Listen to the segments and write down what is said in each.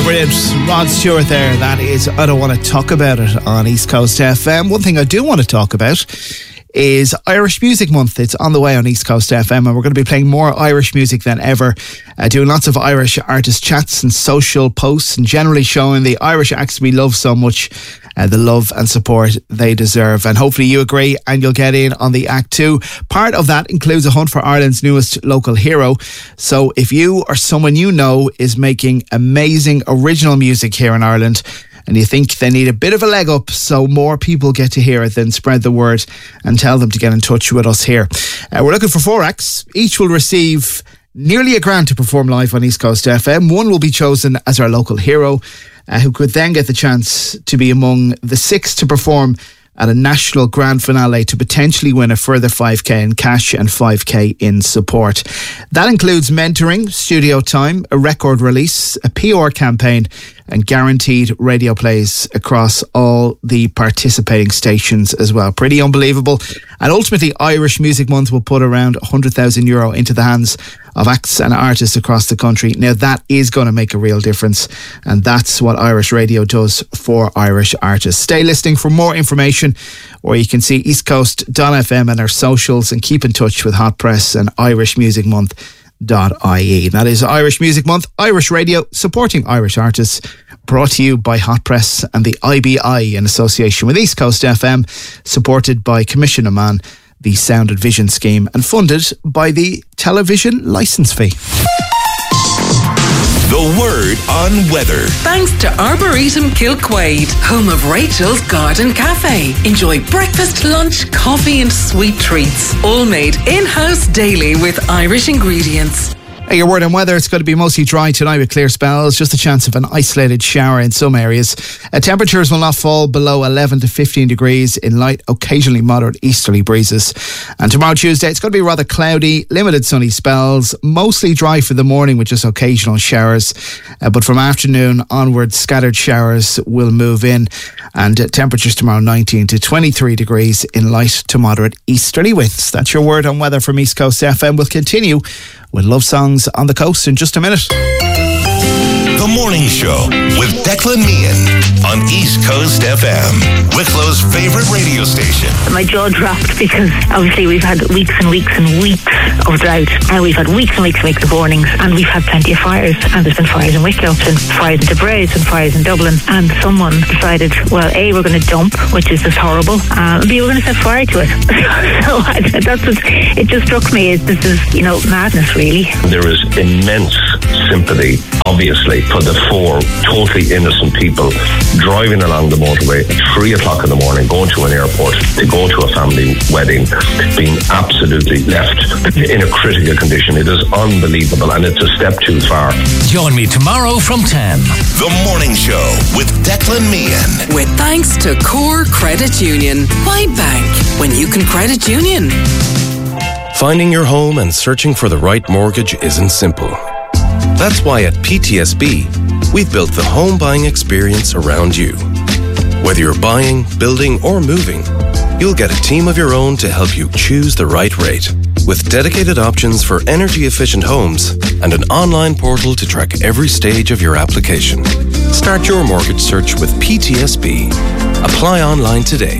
the brilliant Rod Stewart there. That is I Don't Want to Talk About It on East Coast FM. One thing I do want to talk about is Irish Music Month. It's on the way on East Coast FM, and we're going to be playing more Irish music than ever, doing lots of Irish artist chats and social posts, and generally showing the Irish acts we love so much the love and support they deserve. And hopefully you agree and you'll get in on the act too. Part of that includes a hunt for Ireland's newest local hero. So if you or someone you know is making amazing original music here in Ireland, and you think they need a bit of a leg up so more people get to hear it, then spread the word and tell them to get in touch with us here. We're looking for 4 acts. Each will receive nearly £1,000 to perform live on East Coast FM. One will be chosen as our local hero, who could then get the chance to be among the 6 to perform at a national grand finale to potentially win a further 5k in cash and 5k in support. That includes mentoring, studio time, a record release, a PR campaign, and guaranteed radio plays across all the participating stations as well. Pretty unbelievable. And ultimately, Irish Music Month will put around €100,000 into the hands of acts and artists across the country. Now, that is going to make a real difference, and that's what Irish Radio does for Irish artists. Stay listening for more information, or you can see eastcoast.fm and our socials, and keep in touch with Hot Press and Irish Music Month.ie. That is Irish Music Month, Irish Radio, supporting Irish artists, brought to you by Hot Press and the IBI in association with East Coast FM, supported by Commission of Man, the Sound and Vision Scheme, and funded by the television licence fee. The word on weather. Thanks to Arboretum Kilquade, home of Rachel's Garden Cafe. Enjoy breakfast, lunch, coffee and sweet treats. All made in-house daily with Irish ingredients. Your word on weather, it's going to be mostly dry tonight with clear spells, just a chance of an isolated shower in some areas. Temperatures will not fall below 11 to 15 degrees in light, occasionally moderate easterly breezes. And tomorrow Tuesday, it's going to be rather cloudy, limited sunny spells, mostly dry for the morning with just occasional showers. But from afternoon onwards, scattered showers will move in. And temperatures tomorrow 19 to 23 degrees in light to moderate easterly winds. That's your word on weather from East Coast FM. We'll continue with love songs on the coast in just a minute. The Morning Show with Declan Meehan on East Coast FM, Wicklow's favourite radio station. My jaw dropped because obviously we've had weeks and weeks and weeks of drought. We've had weeks and weeks and weeks of warnings, and we've had plenty of fires. And there's been fires in Wicklow, there's been fires in Debray, there's been fires in Dublin. And someone decided, well, A, we're going to dump, which is just horrible, and B, we're going to set fire to it. So that's what it just struck me. This is, madness, really. There is immense sympathy, obviously, for the 4 totally innocent people driving along the motorway at 3 o'clock in the morning, going to an airport to go to a family wedding, being absolutely left in a critical condition. It is unbelievable, and it's a step too far. Join me tomorrow from 10. The Morning Show with Declan Meehan. With thanks to Core Credit Union. Why bank when you can credit union? Finding your home and searching for the right mortgage isn't simple. That's why at PTSB, we've built the home buying experience around you. Whether you're buying, building, or moving, you'll get a team of your own to help you choose the right rate. With dedicated options for energy-efficient homes and an online portal to track every stage of your application. Start your mortgage search with PTSB. Apply online today.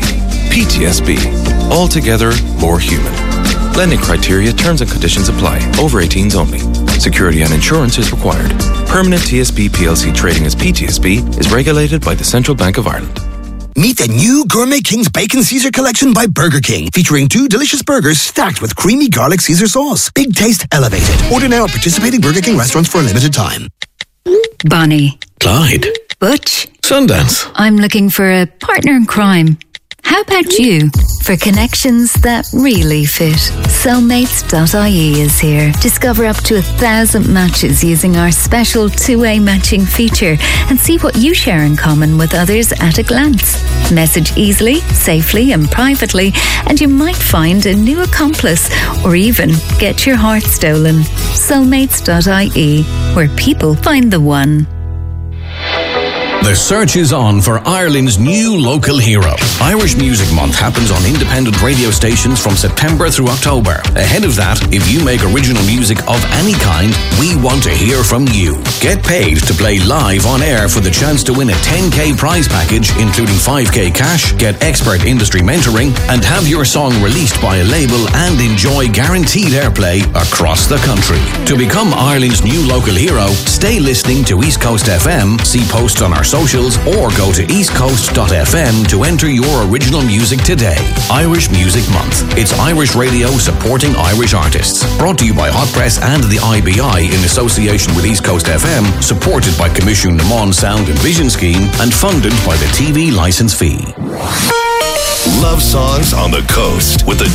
PTSB. Altogether more human. Lending criteria, terms and conditions apply. Over 18s only. Security and insurance is required. Permanent TSB PLC trading as PTSB is regulated by the Central Bank of Ireland. Meet the new Gourmet King's Bacon Caesar collection by Burger King, featuring 2 delicious burgers stacked with creamy garlic Caesar sauce. Big taste elevated. Order now at participating Burger King restaurants for a limited time. Bonnie. Clyde. Butch. Sundance. I'm looking for a partner in crime. How about you? For connections that really fit, Soulmates.ie is here. Discover up to 1,000 matches using our special two-way matching feature and see what you share in common with others at a glance. Message easily, safely and privately, and you might find a new accomplice or even get your heart stolen. Soulmates.ie, where people find the one. The search is on for Ireland's new local hero. Irish Music Month happens on independent radio stations from September through October. Ahead of that, if you make original music of any kind, we want to hear from you. Get paid to play live on air for the chance to win a 10k prize package, including 5k cash, get expert industry mentoring, and have your song released by a label and enjoy guaranteed airplay across the country. To become Ireland's new local hero, stay listening to East Coast FM, see posts on our socials, or go to eastcoast.fm to enter your original music today. Irish Music Month. It's Irish radio supporting Irish artists. Brought to you by Hot Press and the IBI in association with East Coast FM, supported by Commission Le Mans Sound and Vision Scheme, and funded by the TV licence fee. Love songs on the coast with the